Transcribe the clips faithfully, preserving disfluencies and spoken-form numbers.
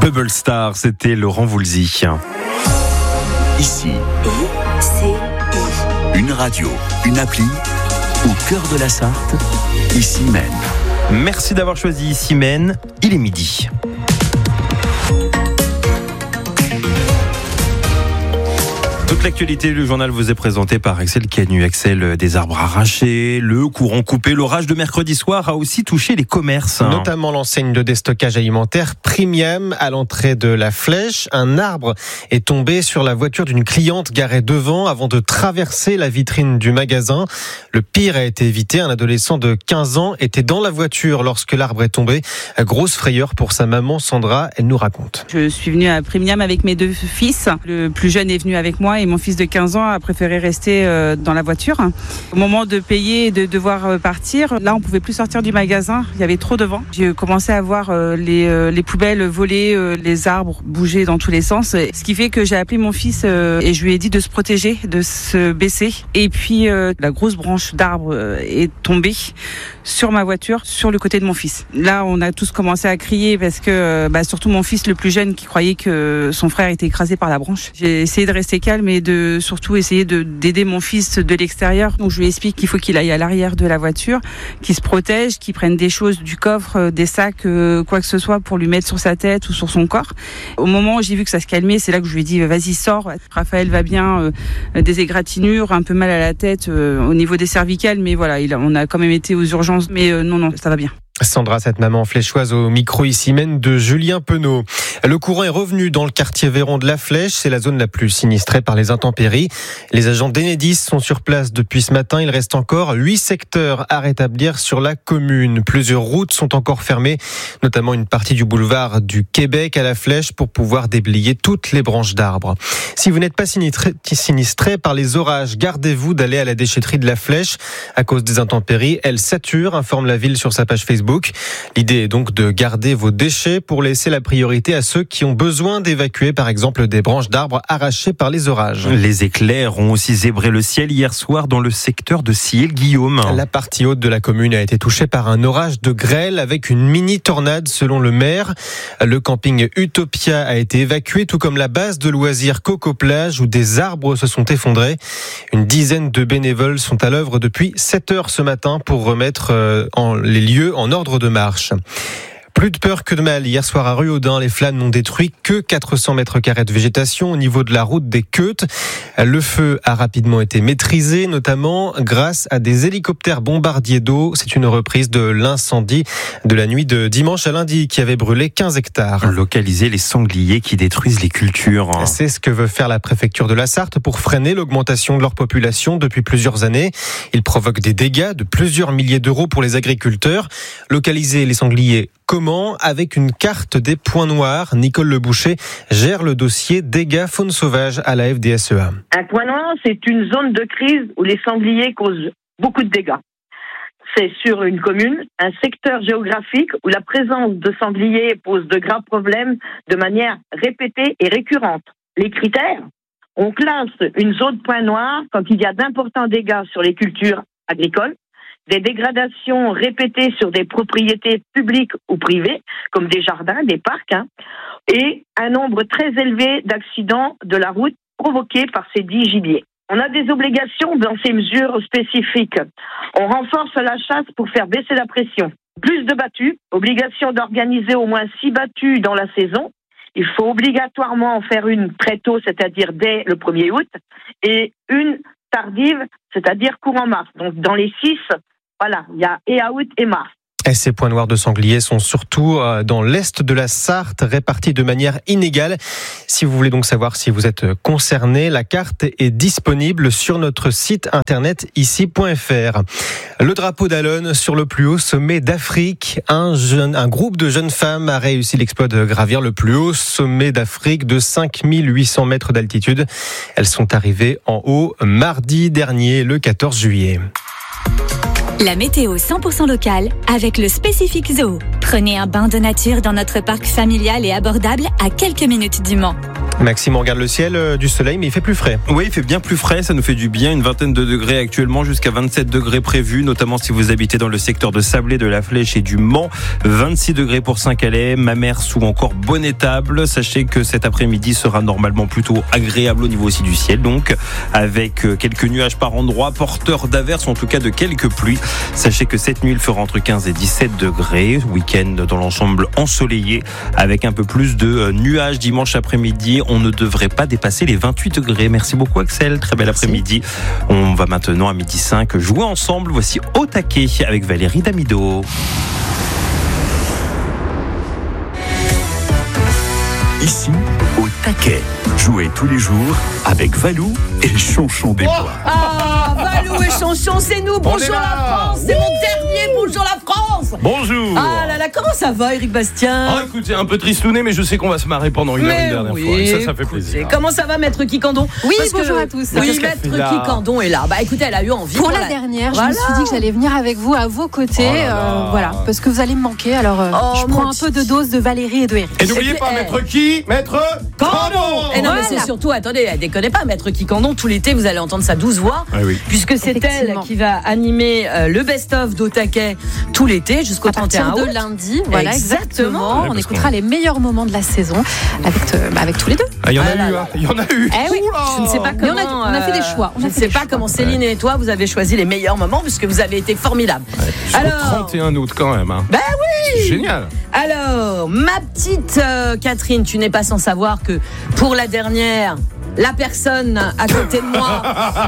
Bubble Star, c'était Laurent Voulzy. Ici, I C I. une radio, une appli, au cœur de la Sarthe, ici même. Merci d'avoir choisi Ici Maine, il est midi. Toute l'actualité du journal vous est présentée par Axel Canu. Axel, des arbres arrachés, le courant coupé, l'orage de mercredi soir a aussi touché les commerces. Notamment l'enseigne de déstockage alimentaire Premium à l'entrée de la Flèche. Un arbre est tombé sur la voiture d'une cliente garée devant avant de traverser la vitrine du magasin. Le pire a été évité. Un adolescent de quinze ans était dans la voiture lorsque l'arbre est tombé. Grosse frayeur pour sa maman Sandra, elle nous raconte. Je suis venue à Premium avec mes deux fils. Le plus jeune est venu avec moi et mon fils de quinze ans a préféré rester dans la voiture. Au moment de payer et de devoir partir, là on pouvait plus sortir du magasin, il y avait trop de vent. J'ai commencé à voir les, les poubelles voler, les arbres bouger dans tous les sens, ce qui fait que j'ai appelé mon fils et je lui ai dit de se protéger, de se baisser. Et puis la grosse branche d'arbre est tombée sur ma voiture, sur le côté de mon fils. Là on a tous commencé à crier parce que bah, surtout mon fils le plus jeune qui croyait que son frère était écrasé par la branche. J'ai essayé de rester calme et de surtout essayer de, d'aider mon fils de l'extérieur. Donc je lui explique qu'il faut qu'il aille à l'arrière de la voiture, qu'il se protège, qu'il prenne des choses du coffre, des sacs, euh, quoi que ce soit pour lui mettre sur sa tête ou sur son corps. Au moment où j'ai vu que ça se calmait, c'est là que je lui ai dit vas-y sors. Raphaël va bien, euh, des égratignures, un peu mal à la tête euh, au niveau des cervicales, mais voilà, il a, on a quand même été aux urgences, mais euh, non non, ça va bien. Sandra, cette maman fléchoise au micro ici même de Julien Penaud. Le courant est revenu dans le quartier Véron de la Flèche. C'est la zone la plus sinistrée par les intempéries. Les agents d'Enedis sont sur place depuis ce matin. Il reste encore huit secteurs à rétablir sur la commune. Plusieurs routes sont encore fermées, notamment une partie du boulevard du Québec à la Flèche pour pouvoir déblayer toutes les branches d'arbres. Si vous n'êtes pas sinistré, sinistré par les orages, gardez-vous d'aller à la déchetterie de la Flèche. À cause des intempéries, elle sature, informe la ville sur sa page Facebook. L'idée est donc de garder vos déchets pour laisser la priorité à ceux qui ont besoin d'évacuer par exemple des branches d'arbres arrachées par les orages. Les éclairs ont aussi zébré le ciel hier soir dans le secteur de Sillé-le-Guillaume. La partie haute de la commune a été touchée par un orage de grêle avec une mini-tornade selon le maire. Le camping Utopia a été évacué tout comme la base de loisirs Coco Plage où des arbres se sont effondrés. Une dizaine de bénévoles sont à l'œuvre depuis sept heures ce matin pour remettre en les lieux en ordre de marche. Plus de peur que de mal. Hier soir à Ruaudin, les flammes n'ont détruit que quatre cents mètres carrés de végétation au niveau de la route des Queutes. Le feu a rapidement été maîtrisé, notamment grâce à des hélicoptères bombardiers d'eau. C'est une reprise de l'incendie de la nuit de dimanche à lundi qui avait brûlé quinze hectares. Localiser les sangliers qui détruisent les cultures. C'est ce que veut faire la préfecture de la Sarthe pour freiner l'augmentation de leur population depuis plusieurs années. Ils provoquent des dégâts de plusieurs milliers d'euros pour les agriculteurs. Localiser les sangliers, comment ? Avec une carte des points noirs. Nicole Leboucher gère le dossier dégâts faune sauvage à la F D S E A. Un point noir, c'est une zone de crise où les sangliers causent beaucoup de dégâts. C'est sur une commune, un secteur géographique où la présence de sangliers pose de graves problèmes de manière répétée et récurrente. Les critères, on classe une zone point noir quand il y a d'importants dégâts sur les cultures agricoles, des dégradations répétées sur des propriétés publiques ou privées, comme des jardins, des parcs, hein, et un nombre très élevé d'accidents de la route provoqués par ces dits gibiers. On a des obligations dans ces mesures spécifiques. On renforce la chasse pour faire baisser la pression. Plus de battues, obligation d'organiser au moins six battues dans la saison. Il faut obligatoirement en faire une très tôt, c'est-à-dire dès le premier août, et une tardive, c'est-à-dire courant mars. Donc dans les six, voilà, il y a et août et mars. Et ces points noirs de sangliers sont surtout dans l'est de la Sarthe, répartis de manière inégale. Si vous voulez donc savoir si vous êtes concerné, la carte est disponible sur notre site internet ici point f r. Le drapeau d'Allonne sur le plus haut sommet d'Afrique. Un, jeune, un groupe de jeunes femmes a réussi l'exploit de gravir le plus haut sommet d'Afrique de cinq mille huit cents mètres d'altitude. Elles sont arrivées en haut mardi dernier, le quatorze juillet. La météo cent pour cent locale avec le Spécifique Zoo. Prenez un bain de nature dans notre parc familial et abordable à quelques minutes du Mans. Maxime, on regarde le ciel, euh, du soleil, mais il fait plus frais. Oui, il fait bien plus frais, ça nous fait du bien. Une vingtaine de degrés actuellement, jusqu'à vingt-sept degrés prévus, notamment si vous habitez dans le secteur de Sablé, de la Flèche et du Mans. vingt-six degrés pour Saint-Calais, Mamers ou encore Bonnétable. Sachez que cet après-midi sera normalement plutôt agréable au niveau aussi du ciel, donc avec quelques nuages par endroits, porteurs d'averses, en tout cas de quelques pluies. Sachez que cette nuit, il fera entre quinze et dix-sept degrés. Week-end dans l'ensemble ensoleillé, avec un peu plus de nuages dimanche après-midi. On ne devrait pas dépasser les vingt-huit degrés. Merci beaucoup Axel, très bel après-midi. On va maintenant à midi cinq jouer ensemble. Voici Au taquet avec Valérie Damido. Ici, Au taquet. Jouez tous les jours avec Valou et Chonchon des Bois. Ah, Valou et Chonchon, c'est nous. Bonjour la France. C'est mon dernier Bonjour la France. Bonjour. Ah là là, comment ça va, Eric Bastien? Ah, écoutez, un peu tristouné, mais je sais qu'on va se marrer pendant une heure une dernière oui, fois. Et ça, ça fait écoutez, plaisir. Comment ça va, Maître Kikandon? Oui, Parce bonjour que, à tous. Oui, Qu'est-ce qu'elle Maître fait là Kikandon est là. Bah écoutez, elle a eu envie. Pour, pour la, la dernière, voilà. je me suis dit que j'allais venir avec vous, à vos côtés. Oh là là. Euh, voilà, parce que vous allez me manquer. Alors, euh, Oh, je prends mon un peu de dose de Valérie et de Eric. Et n'oubliez pas, Eh. maître qui? Maître Kandon. Et non, mais Voilà. c'est surtout, attendez, elle déconne pas, Maître Kikandon. Tout l'été, vous allez entendre sa douce voix. Ah oui. Puisque c'est elle Effectivement. qui va animer euh, le best-of d'Au taquet tout l'été jusqu'au À trente et un partir août. de lundi, voilà, Exactement. exactement. Ouais, On parce écoutera les meilleurs moments de la saison avec, euh, bah, avec tous les deux. Ah, il y en a Ah là eu, là. hein. Il y en a eu. Eh oui. Oula. Je ne sais pas Mais comment. on a- on a fait des choix, on je a ne fait sais des pas choix. comment Céline et toi, vous avez choisi les meilleurs moments puisque vous avez été formidables. Jusqu'au Alors, trente et un août quand même. Hein. Ben oui. C'est génial. alors, ma petite euh, Catherine, tu n'es pas sans savoir que pour la dernière, la personne à côté de moi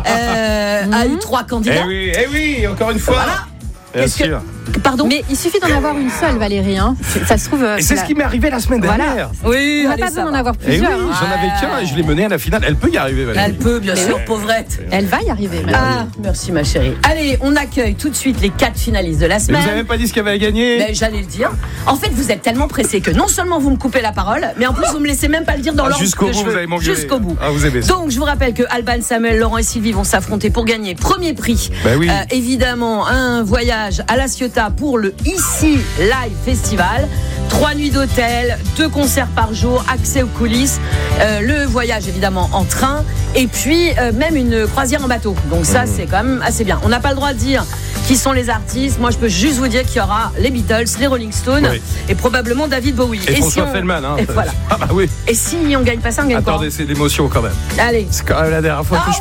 euh, a eu trois candidats. Eh oui, eh oui, encore une fois. Voilà. Bien Qu'est-ce que- sûr. Pardon. Mais il suffit d'en avoir une seule, Valérie. Hein. Ça se trouve. euh, Et c'est la- ce qui m'est arrivé la semaine Voilà. dernière. Oui, On n'a allez, pas ça besoin d'en va. avoir Eh oui, plusieurs. hein. j'en avais qu'un et je l'ai mené à la finale. Elle peut y arriver, Valérie. Elle peut, bien sûr, pauvrette. Elle va y arriver. Valérie. Ah, merci ma chérie. Allez, on accueille tout de suite les quatre finalistes de la Mais semaine. vous avez même pas dit ce qu'il y avait à gagner. Mais j'allais le dire. En fait, vous êtes tellement pressé que non seulement vous me coupez la parole, mais en plus vous me laissez même pas le dire dans Ah, l'ordre jusqu'au que bout, je veux. vous allez m'engueuler. Jusqu'au bout. Ah, vous aimez ça. Donc, je vous rappelle que Alban, Samuel, Laurent et Sylvie vont s'affronter pour gagner premier prix. Bah oui. Euh, évidemment, un voyage à La Ciotat pour le Ici Live Festival. Trois nuits d'hôtel, deux concerts par jour, accès aux coulisses, euh, le voyage évidemment en train, et puis euh, même une croisière en bateau. Donc ça, c'est quand même assez bien. On n'a pas le droit de dire qui sont les artistes. Moi, je peux juste vous dire qu'il y aura les Beatles, les Rolling Stones Oui. et probablement David Bowie. Et, si François on- Fellman. Hein. Et voilà. Ah bah oui. Et si on gagne pas ça, on gagne quoi? Attendez, c'est l'émotion quand même. Allez. C'est quand même la dernière fois que Ah, je